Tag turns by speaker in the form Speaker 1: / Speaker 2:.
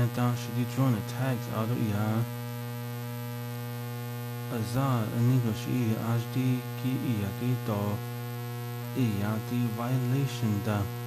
Speaker 1: dan should you join the tags out of ya Azad anigo shi HD ki iya ki to iya di violation da